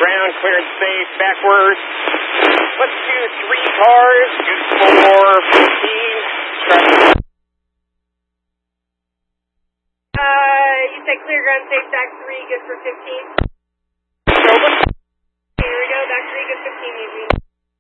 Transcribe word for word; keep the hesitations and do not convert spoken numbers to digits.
ground, clear and safe, backwards. Let's do three cars, good for fifteen. Uh, you said clear ground safe, back three, good for fifteen.